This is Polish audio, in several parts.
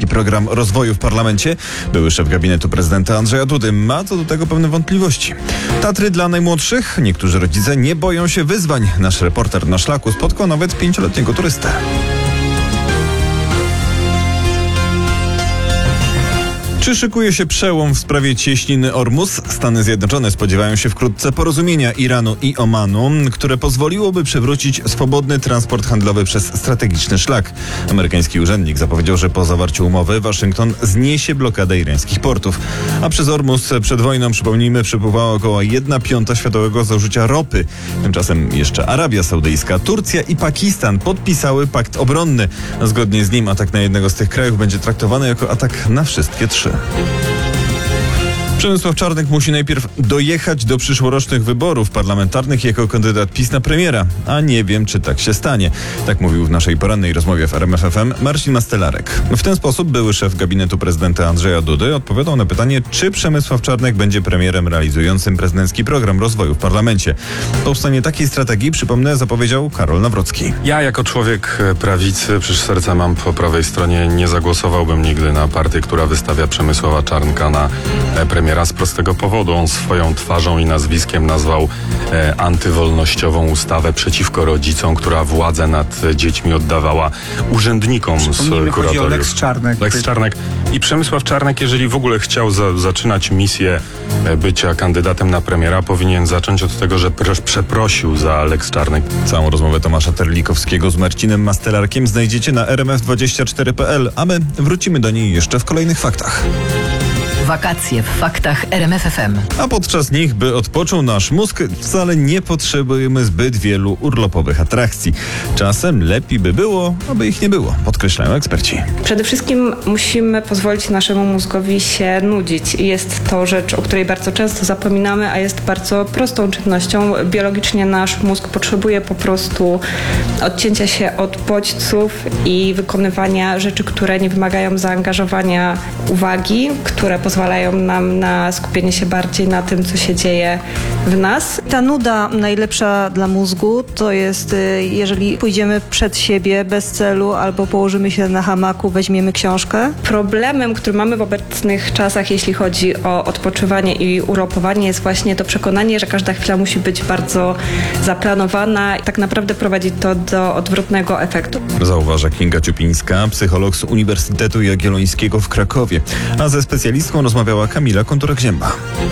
program rozwoju w parlamencie. Były szef gabinetu prezydenta Andrzeja Dudy ma co do tego pewne wątpliwości. Tatry dla najmłodszych? Niektórzy rodzice nie boją się wyzwań. Nasz reporter na szlaku spotkał nawet 5-letniego turystę. Czy szykuje się przełom w sprawie cieśniny Ormus? Stany Zjednoczone spodziewają się wkrótce porozumienia Iranu i Omanu, które pozwoliłoby przywrócić swobodny transport handlowy przez strategiczny szlak. Amerykański urzędnik zapowiedział, że po zawarciu umowy Waszyngton zniesie blokadę irańskich portów. A przez Ormus przed wojną, przypomnijmy, przepływała około 1/5 światowego zużycia ropy. Tymczasem jeszcze Arabia Saudyjska, Turcja i Pakistan podpisały pakt obronny. Zgodnie z nim atak na jednego z tych krajów będzie traktowany jako atak na wszystkie trzy. Przemysław Czarnek musi najpierw dojechać do przyszłorocznych wyborów parlamentarnych jako kandydat PiS na premiera, a nie wiem, czy tak się stanie. Tak mówił w naszej porannej rozmowie w RMF FM Marcin Mastelarek. W ten sposób były szef gabinetu prezydenta Andrzeja Dudy odpowiadał na pytanie, czy Przemysław Czarnek będzie premierem realizującym prezydencki program rozwoju w parlamencie. Powstanie takiej strategii, przypomnę, zapowiedział Karol Nawrocki. Ja jako człowiek prawicy, przecież serce mam po prawej stronie, nie zagłosowałbym nigdy na partię, która wystawia Przemysława Czarnka na premiera z prostego powodu. On swoją twarzą i nazwiskiem nazwał antywolnościową ustawę przeciwko rodzicom, która władzę nad dziećmi oddawała urzędnikom z kuratoriów. O Lex Czarnek. Lex Czarnek. I Przemysław Czarnek, jeżeli w ogóle chciał zaczynać misję bycia kandydatem na premiera, powinien zacząć od tego, że przeprosił za Lex Czarnek. Całą rozmowę Tomasza Terlikowskiego z Marcinem Mastelarkiem znajdziecie na rmf24.pl, a my wrócimy do niej jeszcze w kolejnych faktach. Wakacje w faktach RMF FM. A podczas nich, by odpoczął nasz mózg, wcale nie potrzebujemy zbyt wielu urlopowych atrakcji. Czasem lepiej by było, aby ich nie było, podkreślają eksperci. Przede wszystkim musimy pozwolić naszemu mózgowi się nudzić. Jest to rzecz, o której bardzo często zapominamy, a jest bardzo prostą czynnością. Biologicznie nasz mózg potrzebuje po prostu odcięcia się od bodźców i wykonywania rzeczy, które nie wymagają zaangażowania uwagi, które pozwalają nam na skupienie się bardziej na tym, co się dzieje w nas. Ta nuda najlepsza dla mózgu to jest, jeżeli pójdziemy przed siebie bez celu albo położymy się na hamaku, weźmiemy książkę. Problemem, który mamy w obecnych czasach, jeśli chodzi o odpoczywanie i urlopowanie, jest właśnie to przekonanie, że każda chwila musi być bardzo zaplanowana i tak naprawdę prowadzi to do odwrotnego efektu. Zauważa Kinga Ciupińska, psycholog z Uniwersytetu Jagiellońskiego w Krakowie. A ze specjalistką rozmawiała Kamila Kontura-Gzięba.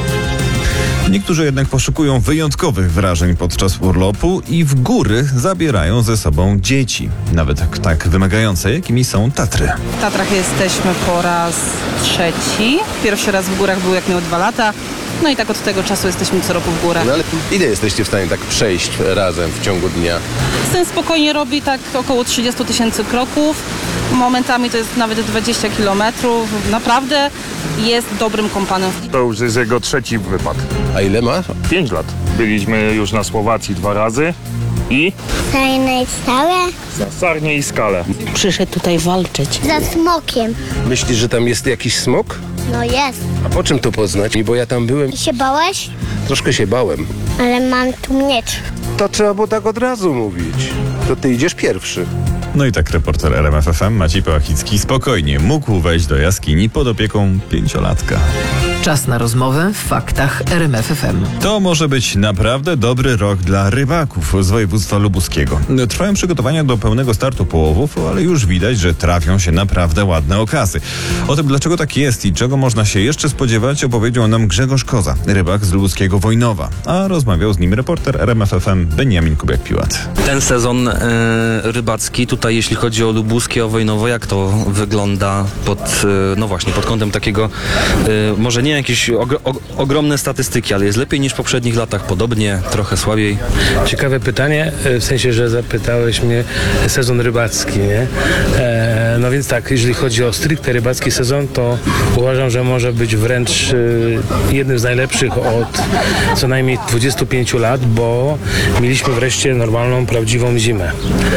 Niektórzy jednak poszukują wyjątkowych wrażeń podczas urlopu i w góry zabierają ze sobą dzieci. Nawet tak wymagające, jakimi są Tatry. W Tatrach jesteśmy po raz 3. Pierwszy raz w górach był jak miał 2 lata. No i tak od tego czasu jesteśmy co roku w górach. No ale ile jesteście w stanie tak przejść razem w ciągu dnia? Syn spokojnie robi tak około 30 000 kroków. Momentami to jest nawet 20 kilometrów. Naprawdę jest dobrym kompanem. To już jest jego 3. wypad. A ile ma? 5 lat. Byliśmy już na Słowacji 2 razy i Sarnej stałe? na Sarnie i Skale. Przyszedł tutaj walczyć. Za smokiem. Myślisz, że tam jest jakiś smok? No jest. A po czym to poznać? Bo ja tam byłem. I się bałeś? Troszkę się bałem. Ale mam tu miecz. To trzeba było tak od razu mówić. To ty idziesz pierwszy. No i tak reporter RMF FM Maciej Pałachicki spokojnie mógł wejść do jaskini pod opieką 5-latka. Czas na rozmowę w faktach RMF FM. To może być naprawdę dobry rok dla rybaków z województwa lubuskiego. Trwają przygotowania do pełnego startu połowów, ale już widać, że trafią się naprawdę ładne okazy. O tym, dlaczego tak jest i czego można się jeszcze spodziewać, opowiedział nam Grzegorz Koza, rybak z lubuskiego Wojnowa. A rozmawiał z nim reporter RMF FM Beniamin Kubiak-Piłat. Ten sezon rybacki, tutaj jeśli chodzi o lubuskie, o Wojnowo, jak to wygląda pod kątem takiego, może nie jakieś ogromne statystyki, ale jest lepiej niż w poprzednich latach, podobnie, trochę słabiej. Ciekawe pytanie, w sensie, że zapytałeś mnie sezon rybacki, nie? No więc tak, jeżeli chodzi o stricte rybacki sezon, to uważam, że może być wręcz jednym z najlepszych od co najmniej 25 lat, bo mieliśmy wreszcie normalną, prawdziwą zimę.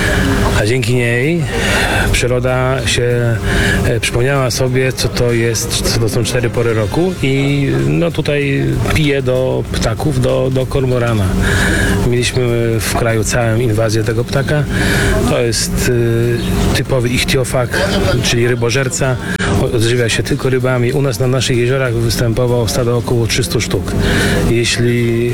A dzięki niej przyroda się przypomniała sobie, co to są 4 pory roku i no tutaj pije do ptaków, do kormorana. Mieliśmy w kraju całą inwazję tego ptaka. To jest typowy ichtiofag, czyli rybożerca. odżywia się tylko rybami. U nas na naszych jeziorach występowało stado około 300 sztuk. Jeśli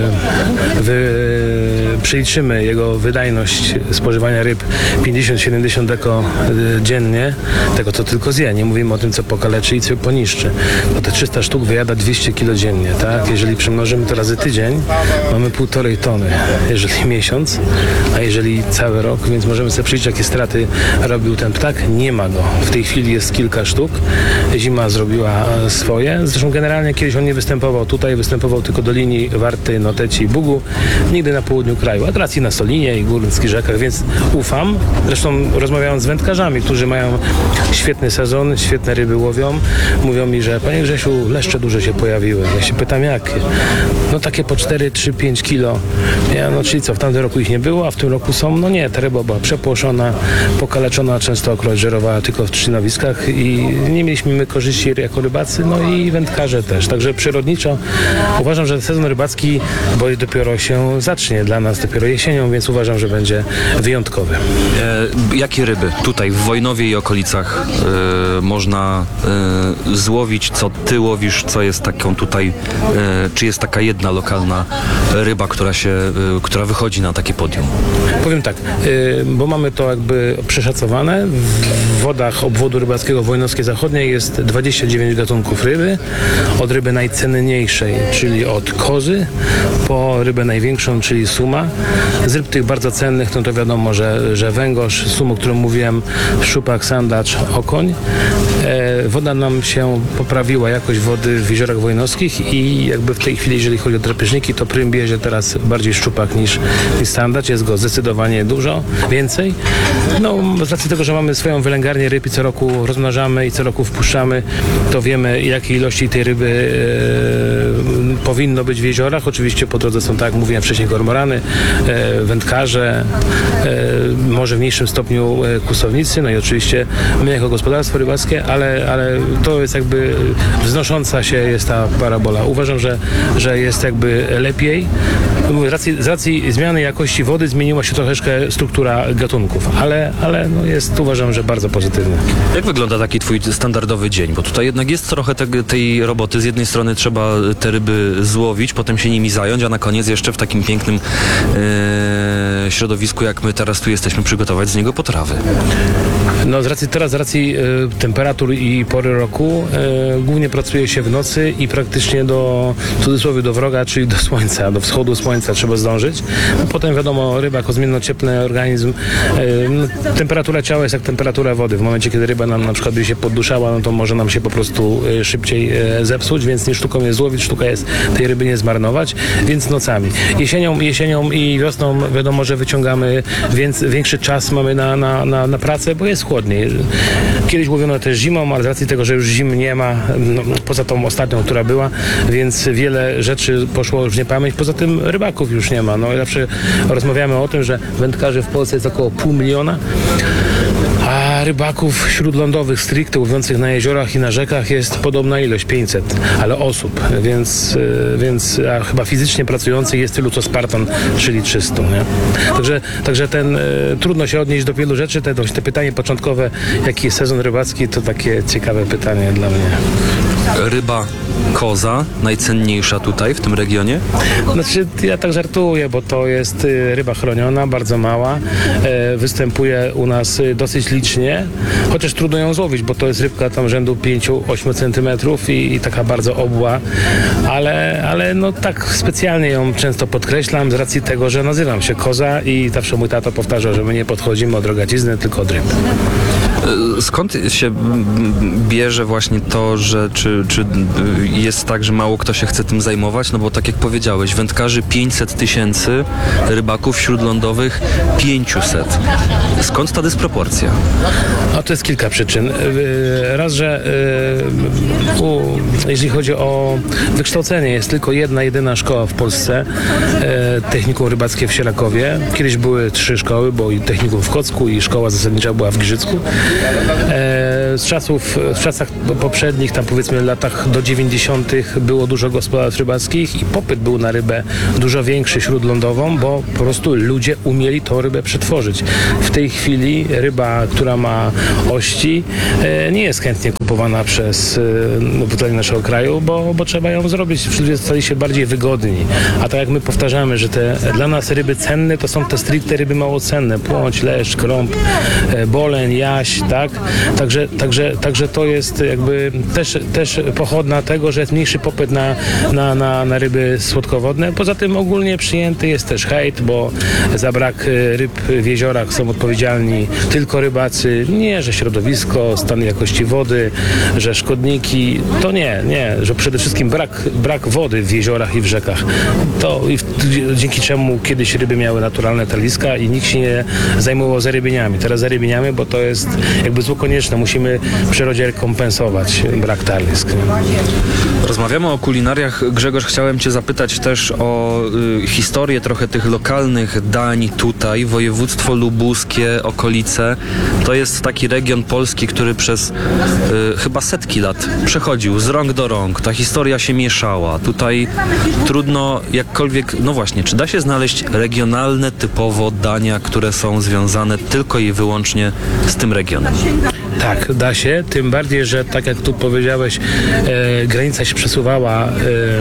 przeliczymy jego wydajność spożywania ryb 50-70 deko dziennie, tego co tylko zje, nie mówimy o tym co pokaleczy i co poniszczy, bo te 300 sztuk wyjada 200 kg dziennie, tak? Jeżeli przemnożymy to razy tydzień, mamy 1,5 tony, jeżeli miesiąc, a jeżeli cały rok, więc możemy sobie przeliczyć jakie straty robił ten ptak. Nie ma go. W tej chwili jest kilka sztuk. Zima zrobiła swoje. Zresztą generalnie kiedyś on nie występował tutaj, występował tylko do linii Warty, Noteci i Bugu, nigdy na południu kraju, a teraz i na Solinie i górskich rzekach, więc ufam. Zresztą rozmawiałem z wędkarzami, którzy mają świetny sezon, świetne ryby łowią. Mówią mi, że panie Grzesiu, leszcze duże się pojawiły. Ja się pytam jakie? No takie po 4, 3, 5 kilo. Ja, no czyli co, w tamtym roku ich nie było, a w tym roku są? No nie, ta ryba była przepłoszona, pokaleczona, częstokroć żerowała tylko w trzcinowiskach i nie mieliśmy my korzyści jako rybacy, no i wędkarze też. Także przyrodniczo uważam, że sezon rybacki, bo dopiero się zacznie dla nas, dopiero jesienią, więc uważam, że będzie wyjątkowy. Jakie ryby tutaj w Wojnowie i okolicach można złowić? Co ty łowisz? Co jest taką tutaj, czy jest taka jedna lokalna ryba, która wychodzi na takie podium? Powiem tak, bo mamy to jakby przeszacowane. W wodach obwodu rybackiego Wojnowskiej Zachodniej jest 29 gatunków ryby. Od ryby najcenniejszej, czyli od kozy, po rybę największą, czyli suma. Z ryb tych bardzo cennych, no to wiadomo, że węgorz, sum, o którym mówiłem, szczupak, sandacz, okoń. Woda nam się poprawiła, jakość wody w jeziorach wojnowskich i jakby w tej chwili, jeżeli chodzi o drapieżniki, to prym bierze teraz bardziej szczupak niż sandacz. Jest go zdecydowanie dużo więcej. No, z racji tego, że mamy swoją wylęgarnię ryb i co roku rozmnażamy i co roku wpuszczamy, to wiemy, jakie ilości tej ryby powinno być w jeziorach. Oczywiście po drodze są, tak jak mówiłem wcześniej, kormorany, wędkarze, może w mniejszym stopniu kłusownicy, no i oczywiście my jako gospodarstwo rybackie, ale to jest jakby wznosząca się jest ta parabola. Uważam, że jest jakby lepiej. Z racji zmiany jakości wody zmieniła się troszeczkę struktura gatunków, ale no jest, uważam, że bardzo pozytywny. Jak wygląda taki twój standardowy dzień? Bo tutaj jednak jest trochę tej roboty. Z jednej strony trzeba te ryby złowić, potem się nimi zająć, a na koniec jeszcze w takim pięknym środowisku, jak my teraz tu jesteśmy, przygotować z niego potrawy. No z racji temperatur i pory roku głównie pracuje się w nocy i praktycznie w cudzysłowie do wroga, czyli do słońca, do wschodu słońca trzeba zdążyć. No, potem wiadomo, ryba jako zmiennoczepny organizm, temperatura ciała jest jak temperatura wody. W momencie, kiedy ryba nam na przykład by się podduszała, no to może nam się po prostu szybciej zepsuć, więc nie sztuką jest złowić, sztuka jest tej ryby nie zmarnować, więc nocami. Jesienią i wiosną wiadomo, że wyciągamy, więc większy czas mamy na pracę, bo jest chłodniej. Kiedyś łowiono też zimą, ale z racji tego, że już zim nie ma, no, poza tą ostatnią, która była, więc wiele rzeczy poszło już w niepamięć. Poza tym rybaków już nie ma. No, zawsze rozmawiamy o tym, że wędkarzy w Polsce jest około 500 000, a rybaków śródlądowych stricte łowiących na jeziorach i na rzekach jest podobna ilość, 500, ale osób, więc a chyba fizycznie pracujących jest tylu co Spartan, czyli 300. Nie? Także trudno się odnieść do wielu rzeczy. Te pytanie początkowe, jaki jest sezon rybacki, to takie ciekawe pytanie dla mnie. Ryba koza, najcenniejsza tutaj w tym regionie? Znaczy, ja tak żartuję, bo to jest ryba chroniona, bardzo mała. Występuje u nas dosyć licznie, chociaż trudno ją złowić, bo to jest rybka tam rzędu 5-8 centymetrów i taka bardzo obła, ale no tak specjalnie ją często podkreślam z racji tego, że nazywam się Koza i zawsze mój tato powtarza, że my nie podchodzimy od rogacizny, tylko od ryb. Skąd się bierze właśnie to, że czy jest tak, że mało kto się chce tym zajmować? No bo tak jak powiedziałeś, wędkarzy 500 000, rybaków śródlądowych 500. Skąd ta dysproporcja? A to jest kilka przyczyn. Raz, że jeśli chodzi o wykształcenie, jest tylko jedna, jedyna szkoła w Polsce, technikum rybackie w Sierakowie. Kiedyś były 3 szkoły, bo i technikum w Kocku i szkoła zasadnicza była w Giżycku. W czasach poprzednich, tam powiedzmy latach do 90. było dużo gospodarstw rybackich i popyt był na rybę dużo większy śródlądową, bo po prostu ludzie umieli tą rybę przetworzyć. W tej chwili ryba, która ma ości, nie jest chętnie kupowana przez obywateli naszego kraju, bo trzeba ją zrobić. Ludzie stali się bardziej wygodni. A tak jak my powtarzamy, że te dla nas ryby cenne to są te stricte ryby mało cenne. Płoć, leszcz, krąb, boleń, jaś, tak? Także to jest jakby też pochodna tego, że jest mniejszy popyt na ryby słodkowodne. Poza tym ogólnie przyjęty jest też hejt, bo za brak ryb w jeziorach są odpowiedzialni tylko rybacy. Nie, że środowisko, stan jakości wody, że szkodniki. To nie, że przede wszystkim brak wody w jeziorach i w rzekach. Dzięki czemu kiedyś ryby miały naturalne taliska i nikt się nie zajmował zarybieniami. Teraz zarybieniamy, bo to jest jakby zło konieczne. Musimy w przyrodzie rekompensować brak talisk. Rozmawiamy o kulinariach. Grzegorz, chciałem Cię zapytać też o historię trochę tych lokalnych dań tutaj. Województwo lubuskie, okolice. To jest taki region polski, który przez chyba setki lat przechodził z rąk do rąk. Ta historia się mieszała. Tutaj trudno jakkolwiek, no właśnie, czy da się znaleźć regionalne typowo dania, które są związane tylko i wyłącznie z tym regionem? Tak, da się, tym bardziej, że tak jak tu powiedziałeś, granica się przesuwała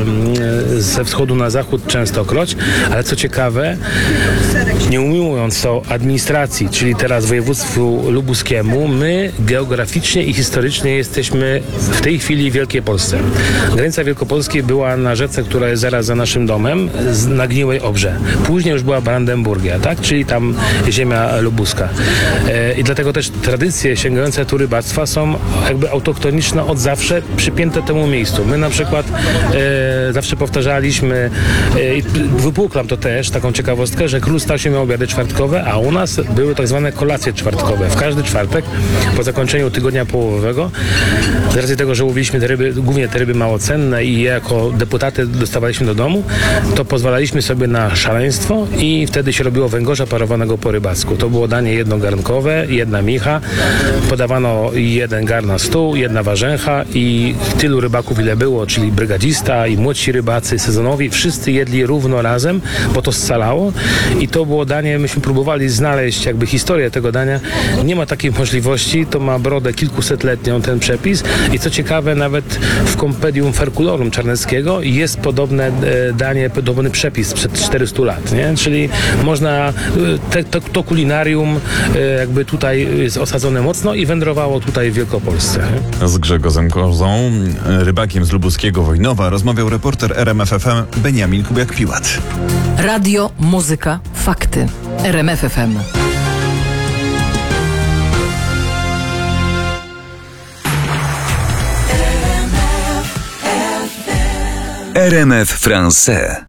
ze wschodu na zachód częstokroć, ale co ciekawe, nie ujmując to administracji, czyli teraz województwu lubuskiemu, my geograficznie i historycznie jesteśmy w tej chwili w Wielkiej Polsce. Granica Wielkopolskiej była na rzece, która jest zaraz za naszym domem, na Gniłej Obrze. Później już była Brandenburgia, tak? Czyli tam ziemia lubuska. I dlatego też tradycje sięgające tu rybactwa są jakby autochtoniczne od zawsze, przypięte temu miejscu. My na przykład zawsze powtarzaliśmy i wypuklam to też, taką ciekawostkę, że Król Stasiu miał obiady czwartkowe, a u nas były tak zwane kolacje czwartkowe. W każdy czwartek po zakończeniu tygodnia połowowego, z racji tego, że łowiliśmy te ryby, głównie te ryby mało cenne i je jako deputaty dostawaliśmy do domu, to pozwalaliśmy sobie na szaleństwo i wtedy się robiło węgorza parowanego po rybacku. To było danie jednogarnkowe, jedna micha, podawano jeden gar na stół, jedna warzęcha i tylu rybaków ile było, czyli brygadzista i młodsi rybacy sezonowi, wszyscy jedli równo razem, bo to scalało i to było danie, myśmy próbowali znaleźć jakby historię tego dania. Nie ma takiej możliwości, to ma brodę kilkusetletnią ten przepis i co ciekawe, nawet w Compendium Ferculorum Czarneckiego jest podobne danie, podobny przepis sprzed 400 lat, nie? Czyli można, to kulinarium jakby tutaj jest osadzone mocno i wędrowało tutaj w Wielkopolsce. Z Grzegorzem Kozą, rybakiem z lubuskiego Wojnowa, rozmawiał reporter RMF FM Beniamin Kubiak-Piłat. Radio, muzyka, fakty. RMF FM. RMF Français.